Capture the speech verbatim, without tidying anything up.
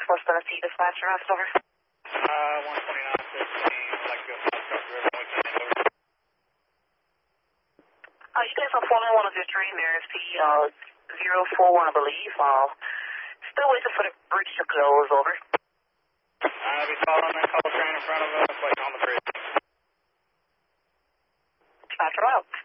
four seventy dispatcher, Ross, over. Uh, one twenty-nine fifteen, like go past Coast River, we can hand over. Uh, you guys are following one of your train there, it's the uh, zero four one, I believe. Uh, still waiting for the bridge to close, over. I'll be following that call train in front of us, waiting on the bridge. Dispatcher out.